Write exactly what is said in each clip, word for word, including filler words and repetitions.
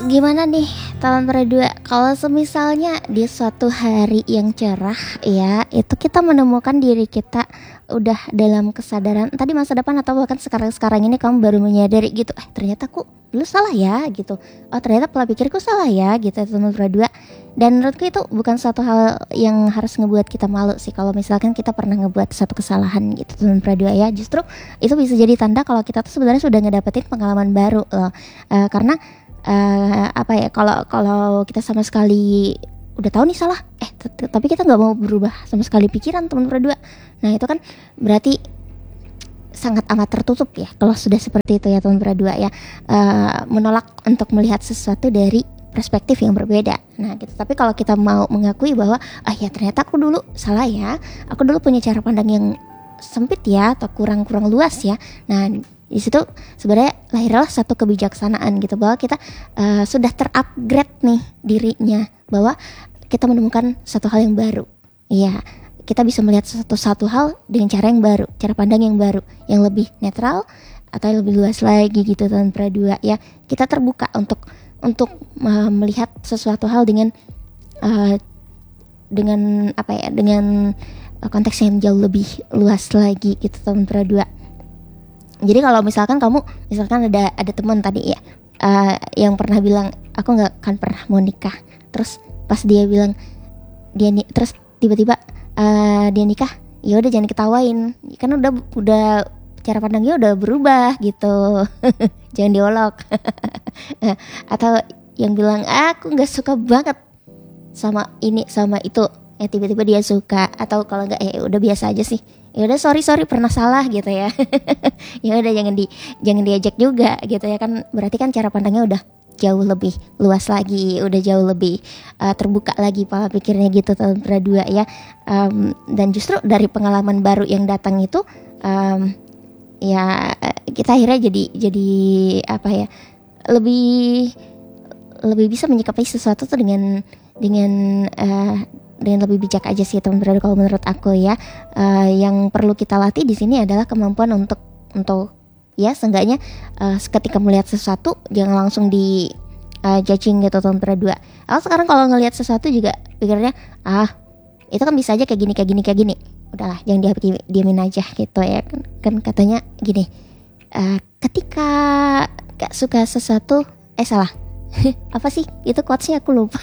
Gimana nih tahun berdua kalau semisalnya di suatu hari yang cerah ya, itu kita menemukan diri kita udah dalam kesadaran tadi masa depan atau bahkan sekarang-sekarang ini kamu baru menyadari gitu, eh ternyata aku dulu salah ya gitu. Oh ternyata pola pikirku salah ya gitu teman berdua. Dan menurutku itu bukan suatu hal yang harus ngebuat kita malu sih kalau misalkan kita pernah ngebuat satu kesalahan gitu teman berdua ya. Justru itu bisa jadi tanda kalau kita tuh sebenarnya sudah ngedapetin pengalaman baru loh. Uh, karena uh, apa ya kalau kalau kita sama sekali udah tahu nih salah eh t- tapi kita nggak mau berubah sama sekali pikiran teman berdua, nah itu kan berarti sangat amat tertutup ya kalau sudah seperti itu ya teman berdua ya, uh, menolak untuk melihat sesuatu dari perspektif yang berbeda. Nah gitu. Tapi kalau kita mau mengakui bahwa ah ya ternyata aku dulu salah ya, aku dulu punya cara pandang yang sempit ya atau kurang-kurang luas ya. Nah di situ sebenarnya lahirlah satu kebijaksanaan gitu bahwa kita uh, sudah terupgrade nih dirinya, bahwa kita menemukan satu hal yang baru. Iya, kita bisa melihat satu satu hal dengan cara yang baru, cara pandang yang baru, yang lebih netral atau lebih luas lagi gitu teman berdua ya. Kita terbuka untuk untuk uh, melihat sesuatu hal dengan uh, dengan apa ya, dengan uh, konteks yang jauh lebih luas lagi gitu teman berdua. Jadi kalau misalkan kamu misalkan ada ada teman tadi ya uh, yang pernah bilang aku nggak akan pernah mau nikah, terus pas dia bilang dia nih terus tiba-tiba uh, dia nikah, ya udah jangan ketawain kan udah udah cara pandangnya udah berubah gitu. Jangan diolok. Atau yang bilang aku nggak suka banget sama ini sama itu, ya tiba-tiba dia suka. Atau kalau nggak ya udah biasa aja sih, ya udah sorry sorry pernah salah gitu ya. Ya udah jangan di jangan diajak juga gitu ya kan, berarti kan cara pandangnya udah jauh lebih luas lagi, udah jauh lebih uh, terbuka lagi pola pikirnya gitu teman berdua ya. Um, dan justru dari pengalaman baru yang datang itu um, ya kita akhirnya jadi jadi apa ya, lebih lebih bisa menyikapi sesuatu tuh dengan dengan uh, dengan lebih bijak aja sih teman berdua kalau menurut aku ya. Uh, yang perlu kita latih di sini adalah kemampuan untuk untuk ya seenggaknya uh, ketika melihat sesuatu jangan langsung di uh, judging gitu teman berdua. Kalau sekarang kalau ngelihat sesuatu juga pikirnya ah itu kan bisa aja kayak gini kayak gini kayak gini, udahlah jangan dia diamin aja gitu ya kan, kan katanya gini uh, ketika gak suka sesuatu eh salah apa sih itu quotesnya aku lupa.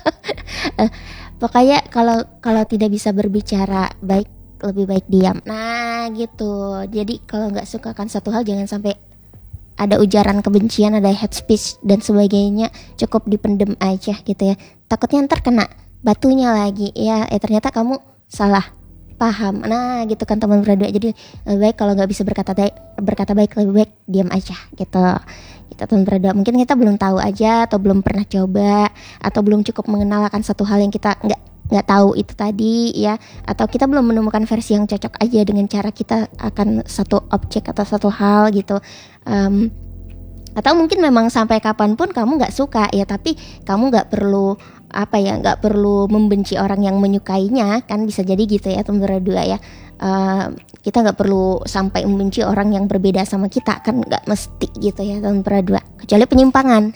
uh, pokoknya kalau kalau tidak bisa berbicara baik lebih baik diam. Nah gitu. Jadi kalau nggak suka kan satu hal jangan sampai ada ujaran kebencian, ada hate speech dan sebagainya, cukup dipendem aja gitu ya. Takutnya ntar kena batunya lagi ya. Eh ternyata kamu salah paham. Nah gitu kan teman berdua. Jadi lebih baik kalau nggak bisa berkata baik, berkata baik lebih baik diam aja gitu. Kita teman berdua. Mungkin kita belum tahu aja atau belum pernah coba atau belum cukup mengenal akan satu hal yang kita nggak nggak tahu itu tadi ya, atau kita belum menemukan versi yang cocok aja dengan cara kita akan satu objek atau satu hal gitu. Um, atau mungkin memang sampai kapanpun kamu nggak suka ya, tapi kamu nggak perlu apa ya, nggak perlu membenci orang yang menyukainya kan, bisa jadi gitu ya teman berdua ya. Uh, kita nggak perlu sampai membenci orang yang berbeda sama kita kan, nggak mesti gitu ya teman berdua, kecuali penyimpangan.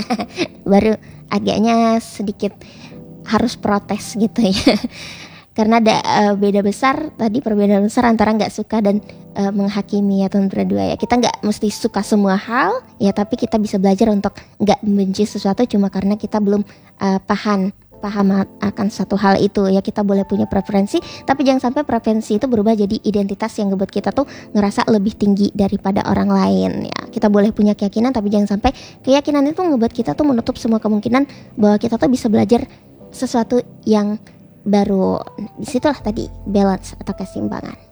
Baru agaknya sedikit harus protes gitu ya. Karena ada uh, beda besar tadi, perbedaan besar antara nggak suka dan uh, menghakimi ya teman berdua ya. Kita nggak mesti suka semua hal ya, tapi kita bisa belajar untuk nggak membenci sesuatu cuma karena kita belum uh, paham paham akan satu hal itu ya. Kita boleh punya preferensi, tapi jangan sampai preferensi itu berubah jadi identitas yang ngebuat kita tuh ngerasa lebih tinggi daripada orang lain ya. Kita boleh punya keyakinan, tapi jangan sampai keyakinan itu ngebuat kita tuh menutup semua kemungkinan bahwa kita tuh bisa belajar sesuatu yang baru. Disitulah tadi balance atau keseimbangan.